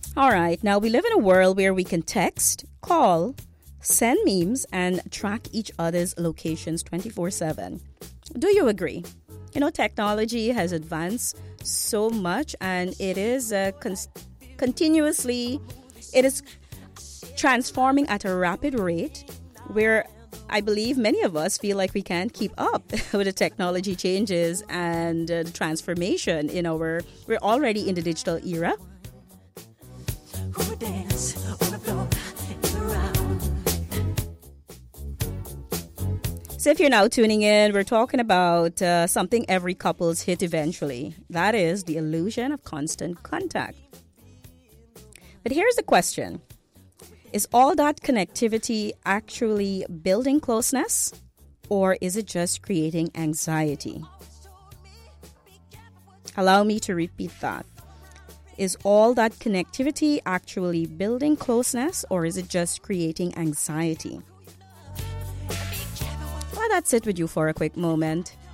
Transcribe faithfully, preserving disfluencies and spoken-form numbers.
All right, now we live in a world where we can text, call, send memes, and track each other's locations twenty-four seven. Do you agree? You know, technology has advanced so much, and it is uh, con- continuously, it is transforming at a rapid rate where I believe many of us feel like we can't keep up with the technology changes and uh, the transformation in our, we're already in the digital era. So if you're now tuning in, we're talking about uh, something every couple's hit eventually. That is the illusion of constant contact. But here's the question. Is all that connectivity actually building closeness, or is it just creating anxiety? Allow me to repeat that. Is all that connectivity actually building closeness, or is it just creating anxiety? Let that sit with you for a quick moment.